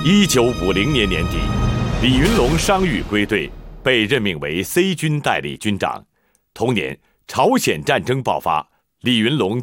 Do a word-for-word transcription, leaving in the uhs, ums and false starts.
一九五零年年底，李云龙伤愈归队，被任命为 C 军代理军长。同年，朝鲜战争爆发，李云龙